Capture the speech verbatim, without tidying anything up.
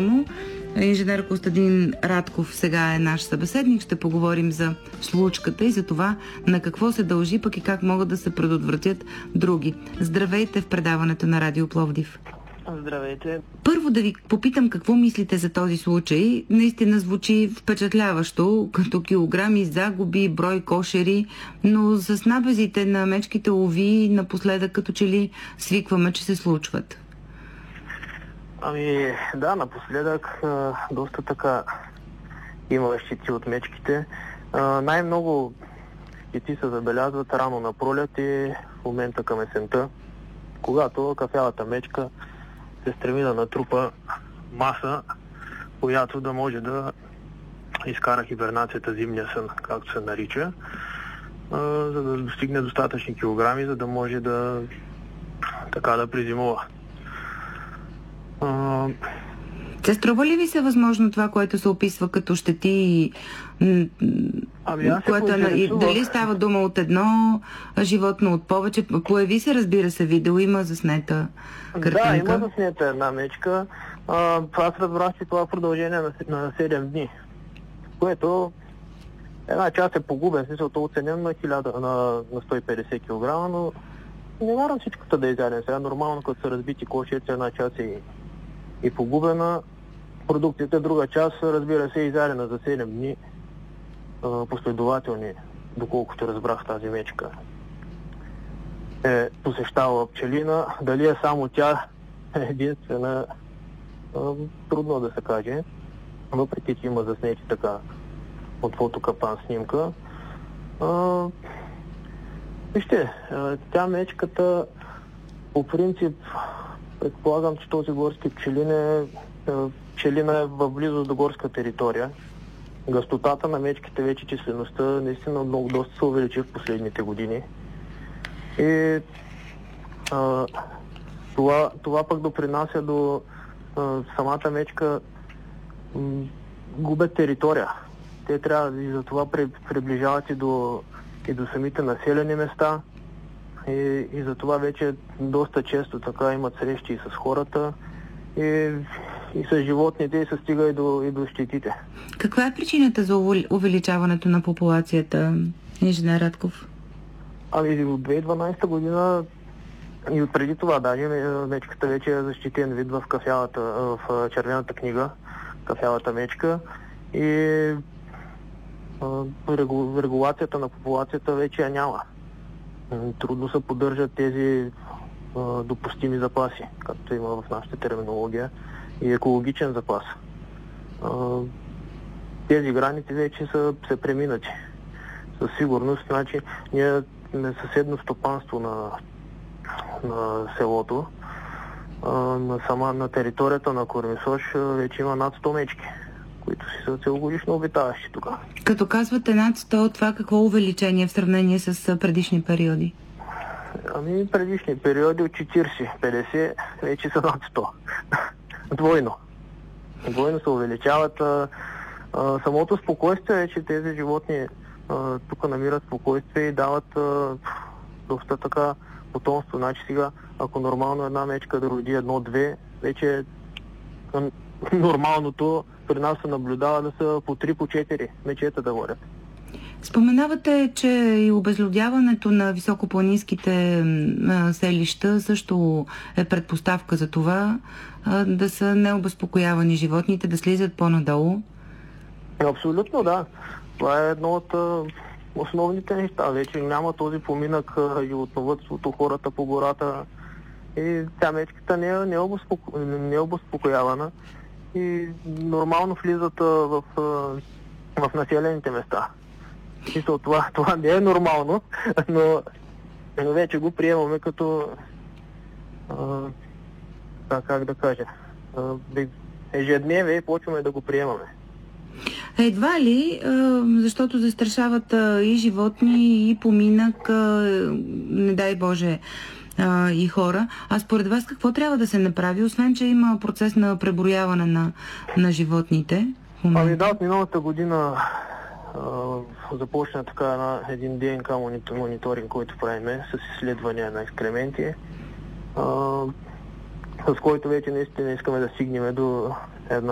По-рано инженер Костадин Радков сега е наш събеседник. Ще поговорим за случката и за това на какво се дължи, пък и как могат да се предотвратят други. Здравейте в предаването на Радио Пловдив. Здравейте. Първо да ви попитам какво мислите за този случай. Наистина звучи впечатляващо, като килограми загуби, брой кошери, но с набезите на мечките лови напоследък като че ли свикваме, че се случват. Ами да, напоследък а, доста така има щети от мечките. А, най-много щети се забелязват рано на пролет и в момента към есента, когато кафявата мечка се стреми да натрупа маса, която да може да изкара хибернацията, зимния сън, както се нарича, а, за да достигне достатъчни килограми, за да може да така да призимува. А... Се струва ли ви се възможно това, което се описва като щети, ами аз което е, дали става дума от едно животно, от повече? Появи се, разбира се, видео, има заснета картинка. Да, има заснета една мечка. А, аз разбрах, че това е продължение на, на седем дни, което една част е погубен, смисълто е оценен на, хиляда, на, на сто и петдесет килограма, но не вярвам всичкото да е изяден. Сега нормално, като са разбити кошерци, една част е и погубена. Продуктите, друга част, разбира се, е изядена за седем дни а, последователни, доколкото разбрах тази мечка. Е посещавала пчелина. Дали е само тя единствена, а, трудно да се каже. Въпреки че има заснети така от фотокапан снимка. А, вижте, тя мечката по принцип предполагам, че този горски пчелин е, пчелина е в близост до горска територия. Гъстотата на мечките, вече числеността, наистина много доста се увеличи в последните години. И а, това, това пък допринася до а, самата мечка м, губят територия. Те трябва и за това приближават и до, и до самите населени места. И, и за това вече доста често така имат срещи и с хората, и, и с животните, и се стига и до, и до щетите. Каква е причината за увеличаването на популацията, инженер Радков? Ами от две хиляди и дванадесета година и от преди това даже мечката вече е защитен вид в кафявата, в червената книга, кафявата мечка, и регулацията на популацията вече я няма. Трудно се поддържат тези а, допустими запаси, както има в нашата терминология, и екологичен запас. А, тези граници вече са се преминати. Със сигурност, значи, ние на съседно стопанство на, на селото, а, на, сама, на територията на Кормисош вече има над сто мечки, които си са целогодишно обитаващи тук. Като казвате над сто, това какво увеличение в сравнение с предишни периоди? Ами предишни периоди от четиридесет петдесет вече са над сто. Двойно. Двойно се увеличават. А, а, самото спокойствие е, че тези животни а, тук намират спокойствие и дават а, доста така потомство. Значи сега, ако нормално една мечка да роди едно-две, вече нормалното при нас се наблюдава да са по три, по четири мечета да водят. Споменавате, че и обезлюдяването на високопланинските селища също е предпоставка за това да са необезпокоявани животните, да слизат по-надолу. Абсолютно, да. Това е едно от основните неща. Вече няма този поминък животновъдството, хората по гората. И тя мечката не е, не е, обезпоко... не е обезпокоявана и нормално влизат в, в населените места. И това, това не е нормално, но, но вече го приемаме като а, как да кажа, а, ежедневие и почваме да го приемаме. Едва ли, защото застрашават и животни, и поминък, не дай Боже, и хора. А според вас какво трябва да се направи, освен че има процес на преброяване на, на животните? Ами да, от миналата година а, започна така една, един ДНК мониторинг, който правиме с изследвания на екскременти, а, с който вече наистина искаме да стигнем до една